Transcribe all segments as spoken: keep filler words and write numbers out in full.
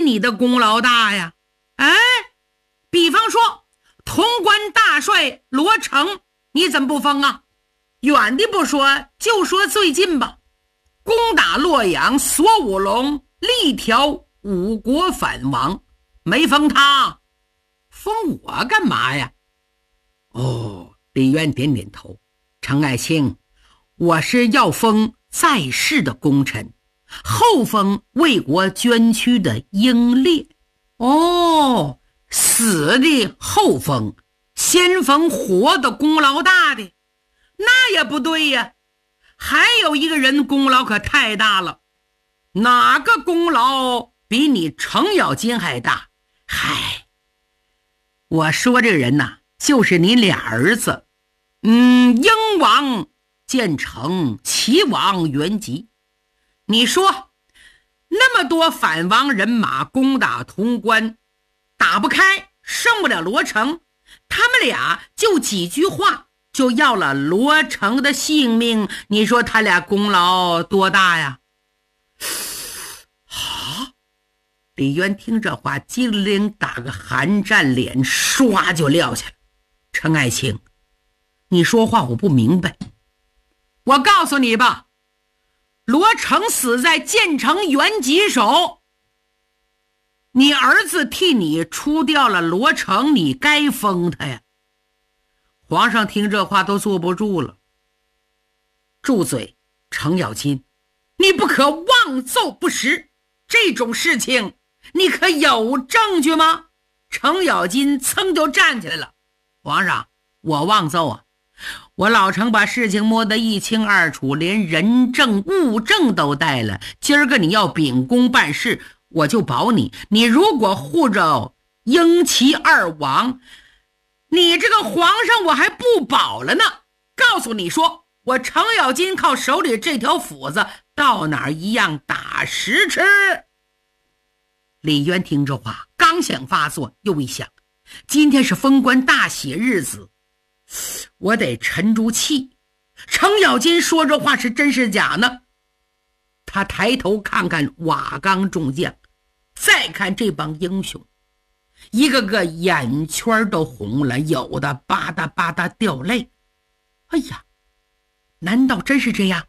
你的功劳大呀。哎，比方说潼关大帅罗成，你怎么不封啊？远的不说，就说最近吧，攻打洛阳，索武龙，力挑五国反王，没封他，封我干嘛呀？哦，李渊点点头。程爱卿，我是要封在世的功臣，后封为国捐躯的英烈。哦，死的后封，先封活的功劳大的，那也不对呀。还有一个人功劳可太大了，哪个功劳比你程咬金还大？嗨，我说这个人呐，就是你俩儿子，嗯，英王建成，齐王元吉。你说那么多反王人马攻打潼关，打不开，胜不了罗成，他们俩就几句话就要了罗成的性命，你说他俩功劳多大呀？啊！李渊听这话，精灵打个寒战，脸唰就撂下来。程爱卿，你说话我不明白。我告诉你吧，罗成死在建成元吉手，你儿子替你出掉了罗成，你该封他呀。皇上听这话都坐不住了。住嘴，程咬金，你不可妄奏不实，这种事情你可有证据吗？程咬金噌就站起来了。皇上，我妄奏啊，我老程把事情摸得一清二楚，连人证物证都带了，今儿个你要秉公办事，我就保你。你如果护着英齐二王，你这个皇上我还不保了呢。告诉你说，我程咬金靠手里这条斧子，到哪儿一样打实吃。李渊听这话，刚想发作，又一想，今天是封官大喜日子，我得沉住气。程咬金说这话是真是假呢？他抬头看看瓦岗众将，再看这帮英雄，一个个眼圈都红了，有的吧嗒吧嗒掉泪。哎呀，难道真是这样？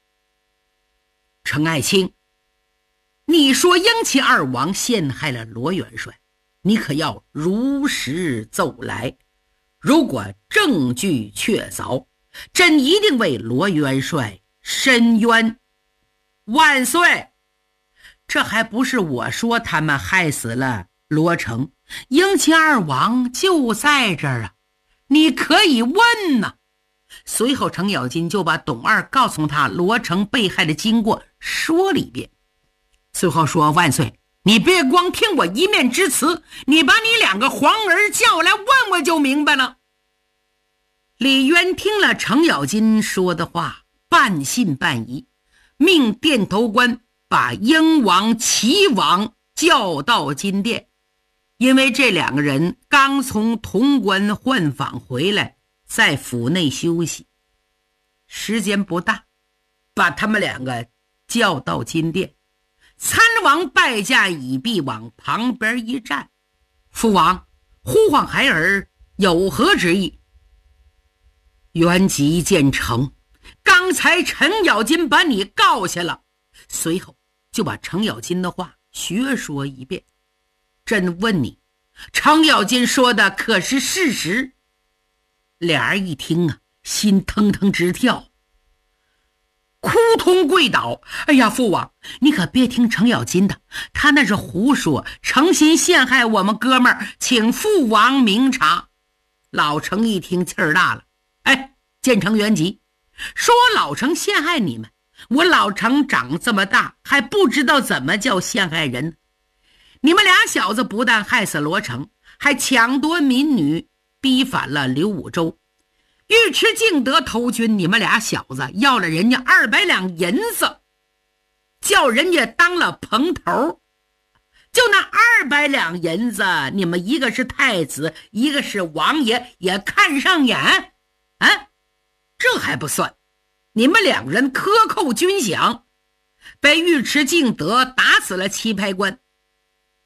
程爱卿，你说英齐二王陷害了罗元帅，你可要如实奏来。如果证据确凿，朕一定为罗元帅申冤。万岁！这还不是我说他们害死了罗成，英齐二王就在这儿啊，你可以问呐。随后程咬金就把董二告诉他罗成被害的经过说了一遍，最后说，万岁，你别光听我一面之词，你把你两个皇儿叫来问问就明白了。李渊听了程咬金说的话，半信半疑，命殿头官把英王齐王叫到金殿，因为这两个人刚从潼关换访回来，在府内休息，时间不大，把他们两个叫到金殿。参王拜驾已毕，往旁边一站。父王，呼唤孩儿有何旨意？元吉建成，刚才程咬金把你告下了。随后就把程咬金的话学说一遍。朕问你，程咬金说的可是事实？俩人一听啊，心腾腾直跳，扑通跪倒。哎呀，父王，你可别听程咬金的，他那是胡说，诚心陷害我们哥们儿，请父王明察。老程一听气儿大了，哎，建成元吉，说我老程陷害你们，我老程长这么大还不知道怎么叫陷害人。你们俩小子不但害死罗成，还抢夺民女，逼反了刘武周。尉迟敬德投军，你们俩小子要了人家二百两银子，叫人家当了蓬头。就那二百两银子，你们一个是太子，一个是王爷，也看上眼啊？这还不算，你们两人克扣军饷，被尉迟敬德打死了棋牌官，